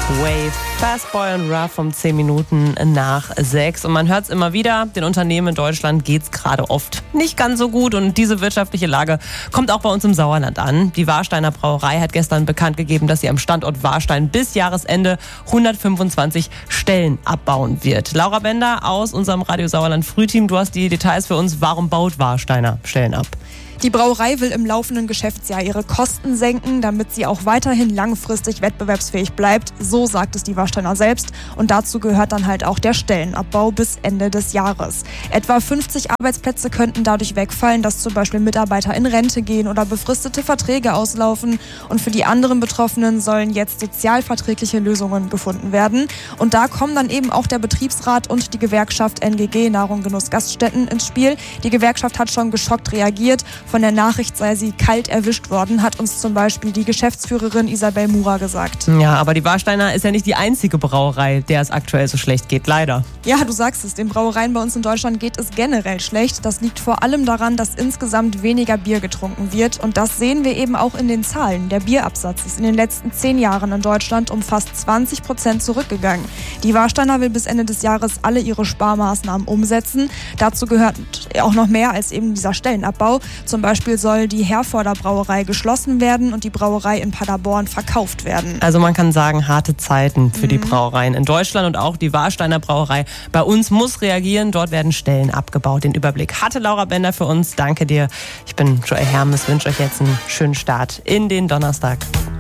Wave, Fastboy und Rough um 10 Minuten nach 6. Und man hört es immer wieder, den Unternehmen in Deutschland geht es gerade oft nicht ganz so gut. Und diese wirtschaftliche Lage kommt auch bei uns im Sauerland an. Die Warsteiner Brauerei hat gestern bekannt gegeben, dass sie am Standort Warstein bis Jahresende 125 Stellen abbauen wird. Laura Bender aus unserem Radio Sauerland Frühteam, du hast die Details für uns. Warum baut Warsteiner Stellen ab? Die Brauerei will im laufenden Geschäftsjahr ihre Kosten senken, damit sie auch weiterhin langfristig wettbewerbsfähig bleibt. So sagt es die Warsteiner selbst. Und dazu gehört dann halt auch der Stellenabbau bis Ende des Jahres. Etwa 50 Arbeitsplätze könnten dadurch wegfallen, dass zum Beispiel Mitarbeiter in Rente gehen oder befristete Verträge auslaufen. Und für die anderen Betroffenen sollen jetzt sozialverträgliche Lösungen gefunden werden. Und da kommen dann eben auch der Betriebsrat und die Gewerkschaft NGG Nahrung Genuss Gaststätten ins Spiel. Die Gewerkschaft hat schon geschockt reagiert. Von der Nachricht sei sie kalt erwischt worden, hat uns zum Beispiel die Geschäftsführerin Isabel Mura gesagt. Ja, aber die Warsteiner ist ja nicht die einzige Brauerei, der es aktuell so schlecht geht, leider. Ja, du sagst es, den Brauereien bei uns in Deutschland geht es generell schlecht. Das liegt vor allem daran, dass insgesamt weniger Bier getrunken wird. Und das sehen wir eben auch in den Zahlen. Der Bierabsatz ist in den letzten 10 Jahren in Deutschland um fast 20% zurückgegangen. Die Warsteiner will bis Ende des Jahres alle ihre Sparmaßnahmen umsetzen. Dazu gehört auch noch mehr als eben dieser Stellenabbau. Zum Beispiel soll die Herforder Brauerei geschlossen werden und die Brauerei in Paderborn verkauft werden. Also man kann sagen, harte Zeiten für die Brauereien in Deutschland und auch die Warsteiner Brauerei bei uns muss reagieren. Dort werden Stellen abgebaut. Den Überblick hatte Laura Bender für uns. Danke dir. Ich bin Joel Hermes, wünsche euch jetzt einen schönen Start in den Donnerstag.